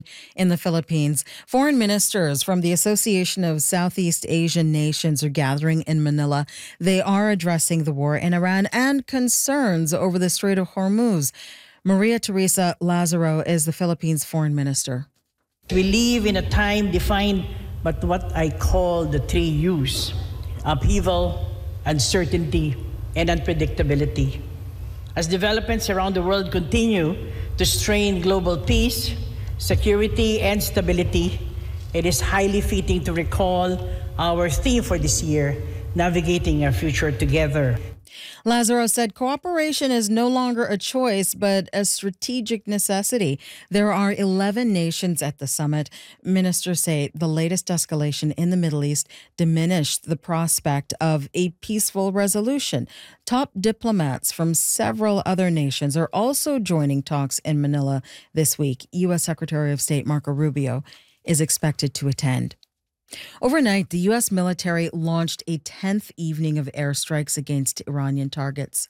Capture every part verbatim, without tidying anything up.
In the Philippines, foreign ministers from the Association of Southeast Asian Nations are gathering in Manila. They are addressing the war in Iran and concerns over the Strait of Hormuz. Maria Teresa Lazaro is the Philippines foreign minister. We live in a time defined by what I call the three U's: upheaval, uncertainty, and unpredictability. As developments around the world continue to strain global peace, security, and stability, it is highly fitting to recall our theme for this year: navigating our future together. Lazaro said cooperation is no longer a choice, but a strategic necessity. There are eleven nations at the summit. Ministers say the latest escalation in the Middle East diminished the prospect of a peaceful resolution. Top diplomats from several other nations are also joining talks in Manila this week. U S Secretary of State Marco Rubio is expected to attend. Overnight, the U S military launched a tenth evening of airstrikes against Iranian targets.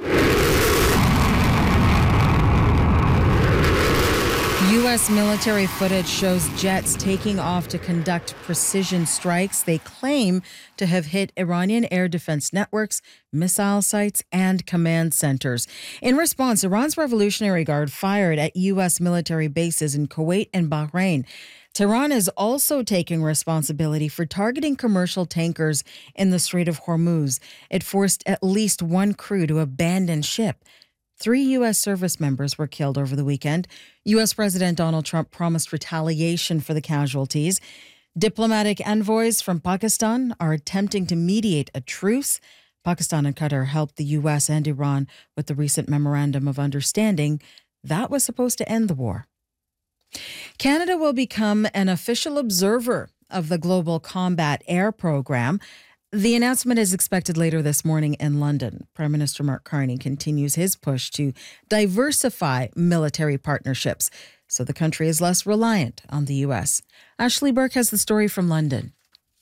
U S military footage shows jets taking off to conduct precision strikes they claim to have hit Iranian air defense networks, missile sites, and command centers. In response, Iran's Revolutionary Guard fired at U S military bases in Kuwait and Bahrain. Tehran is also taking responsibility for targeting commercial tankers in the Strait of Hormuz. It forced at least one crew to abandon ship. Three U S service members were killed over the weekend. U S President Donald Trump promised retaliation for the casualties. Diplomatic envoys from Pakistan are attempting to mediate a truce. Pakistan and Qatar helped the U S and Iran with the recent memorandum of understanding that was supposed to end the war. Canada will become an official observer of the Global Combat Air Program. The announcement is expected later this morning in London. Prime Minister Mark Carney continues his push to diversify military partnerships so the country is less reliant on the U S. Ashley Burke has the story from London.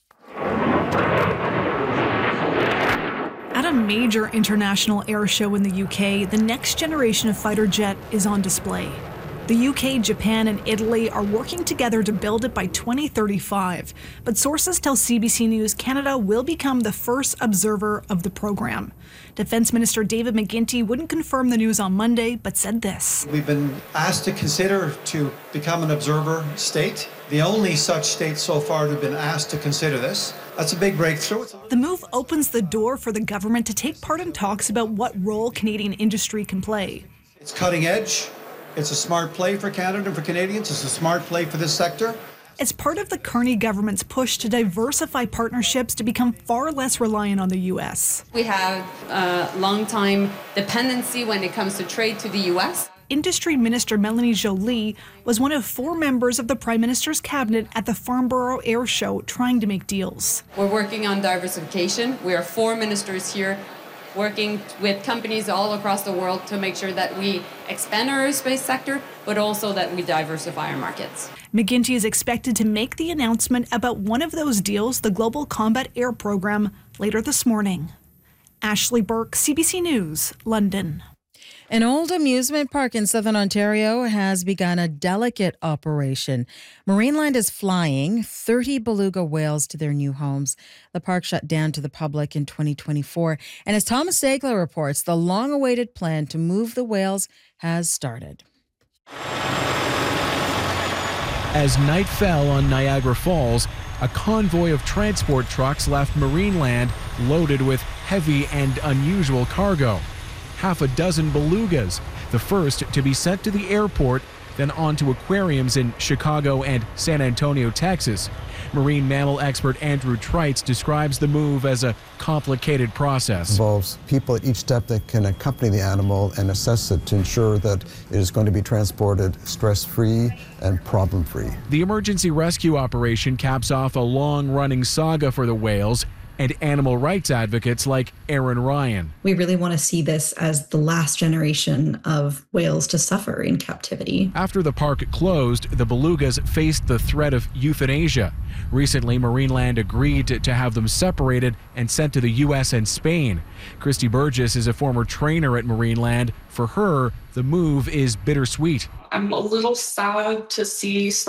At a major international air show in the U K, the next generation of fighter jet is on display. The U K, Japan, and Italy are working together to build it by twenty thirty-five. But sources tell C B C News Canada will become the first observer of the program. Defense Minister David McGuinty wouldn't confirm the news on Monday, but said this. We've been asked to consider to become an observer state. The only such state so far to have been asked to consider this. That's a big breakthrough. The move opens the door for the government to take part in talks about what role Canadian industry can play. It's cutting edge. It's a smart play for Canada and for Canadians. It's a smart play for this sector. It's part of the Carney government's push to diversify partnerships to become far less reliant on the U S. We have a long-time dependency when it comes to trade to the U S. Industry Minister Melanie Joly was one of four members of the Prime Minister's cabinet at the Farnborough Air Show trying to make deals. We're working on diversification. We are four ministers here working with companies all across the world to make sure that we expand our aerospace sector, but also that we diversify our markets. McGuinty is expected to make the announcement about one of those deals, the Global Combat Air Program, later this morning. Ashley Burke, C B C News, London. An old amusement park in southern Ontario has begun a delicate operation. Marineland is flying thirty beluga whales to their new homes. The park shut down to the public in twenty twenty-four. And as Thomas Dagler reports, the long-awaited plan to move the whales has started. As night fell on Niagara Falls, a convoy of transport trucks left Marineland loaded with heavy and unusual cargo. Half a dozen belugas, the first to be sent to the airport, then on to aquariums in Chicago and San Antonio, Texas. Marine mammal expert Andrew Treitz describes the move as a complicated process. It involves people at each step that can accompany the animal and assess it to ensure that it is going to be transported stress-free and problem-free. The emergency rescue operation caps off a long-running saga for the whales and animal rights advocates like Aaron Ryan. We really want to see this as the last generation of whales to suffer in captivity. After the park closed, the belugas faced the threat of euthanasia. Recently, Marineland agreed to, to have them separated and sent to the U S and Spain. Christy Burgess is a former trainer at Marineland. For her, the move is bittersweet. I'm a little sad to see some